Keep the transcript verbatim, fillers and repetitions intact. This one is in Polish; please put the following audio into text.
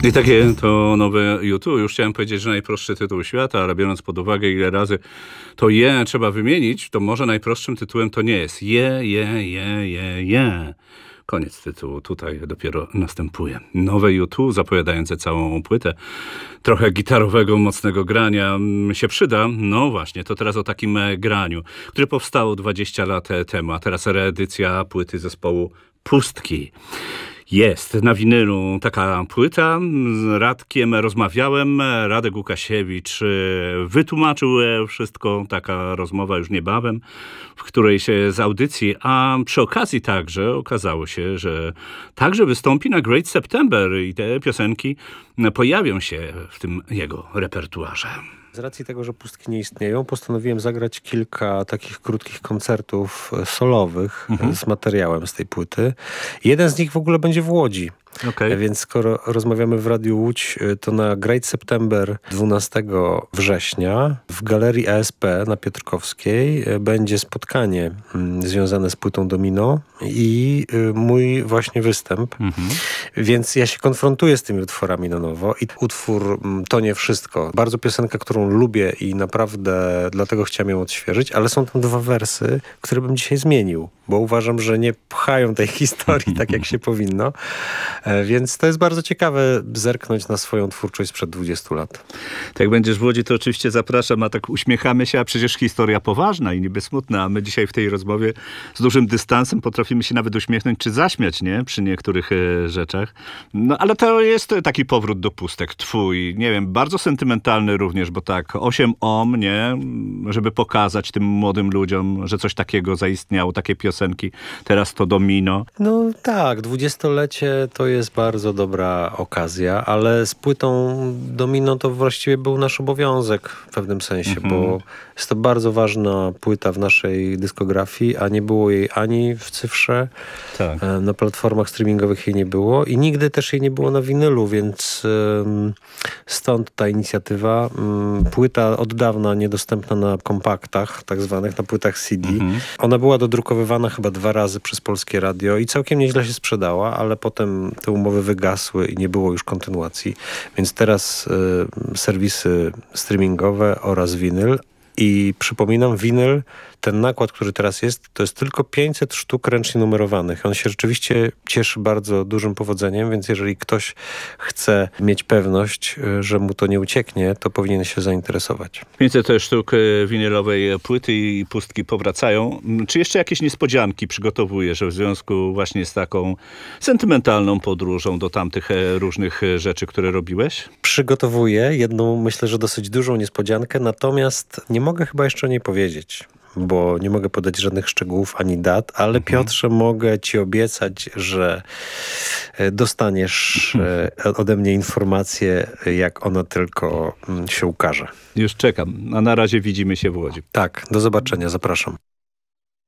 I takie to nowe YouTube. Już chciałem powiedzieć, że najprostszy tytuł świata, ale biorąc pod uwagę, ile razy to je trzeba wymienić, to może najprostszym tytułem to nie jest. Je, je, je, je, je. Koniec tytułu. Tutaj dopiero następuje. Nowe YouTube, zapowiadające całą płytę. Trochę gitarowego, mocnego grania się przyda. No właśnie, to teraz o takim graniu, które powstało dwadzieścia lat temu, a teraz reedycja płyty zespołu Pustki. Jest na winylu taka płyta. Z Radkiem rozmawiałem. Radek Łukasiewicz wytłumaczył wszystko. Taka rozmowa już niebawem w którejś z audycji. A przy okazji także okazało się, że także wystąpi na Great September i te piosenki pojawią się w tym jego repertuarze. Z racji tego, że Pustki nie istnieją, postanowiłem zagrać kilka takich krótkich koncertów solowych mhm. z materiałem z tej płyty. Jeden z nich w ogóle będzie w Łodzi. Okay. Więc skoro rozmawiamy w Radiu Łódź, to na Great September dwunastego września w Galerii A S P na Piotrkowskiej będzie spotkanie związane z płytą Domino i mój właśnie występ. Mhm. Więc ja się konfrontuję z tymi utworami na nowo i utwór To nie wszystko. Bardzo piosenka, którą lubię i naprawdę dlatego chciałem ją odświeżyć, ale są tam dwa wersy, które bym dzisiaj zmienił, bo uważam, że nie pchają tej historii tak, jak się powinno. Więc to jest bardzo ciekawe zerknąć na swoją twórczość sprzed dwudziestu lat. Tak, jak będziesz w Łodzi, to oczywiście zapraszam, a tak uśmiechamy się, a przecież historia poważna i niby smutna, a my dzisiaj w tej rozmowie z dużym dystansem potrafimy się nawet uśmiechnąć czy zaśmiać, nie? Przy niektórych e, rzeczach. No ale to jest taki powrót do Pustek, twój, nie wiem, bardzo sentymentalny również, bo tak, osiem om, nie? Żeby pokazać tym młodym ludziom, że coś takiego zaistniało, takie piosenki. Teraz to Domino. No tak, dwudziestolecie to jest bardzo dobra okazja, ale z płytą Domino to właściwie był nasz obowiązek w pewnym sensie, mhm. bo jest to bardzo ważna płyta w naszej dyskografii, a nie było jej ani w cyfrze, tak. na platformach streamingowych jej nie było i nigdy też jej nie było na winylu, więc um, stąd ta inicjatywa. Um, płyta od dawna niedostępna na kompaktach, tak zwanych, na płytach C D. Mhm. Ona była dodrukowywana chyba dwa razy przez Polskie Radio i całkiem nieźle się sprzedała, ale potem te umowy wygasły i nie było już kontynuacji. Więc teraz y, serwisy streamingowe oraz winyl. I przypominam, winyl, ten nakład, który teraz jest, to jest tylko pięćset sztuk ręcznie numerowanych. On się rzeczywiście cieszy bardzo dużym powodzeniem, więc jeżeli ktoś chce mieć pewność, że mu to nie ucieknie, to powinien się zainteresować. pięćset sztuk winylowej płyty i Pustki powracają. Czy jeszcze jakieś niespodzianki przygotowujesz w związku właśnie z taką sentymentalną podróżą do tamtych różnych rzeczy, które robiłeś? Przygotowuję jedną, myślę, że dosyć dużą niespodziankę, natomiast nie mogę chyba jeszcze o niej powiedzieć, bo nie mogę podać żadnych szczegółów ani dat, ale mhm. Piotrze, mogę ci obiecać, że dostaniesz mhm. ode mnie informację, jak ona tylko się ukaże. Już czekam, a na razie widzimy się w Łodzi. Tak, do zobaczenia, zapraszam.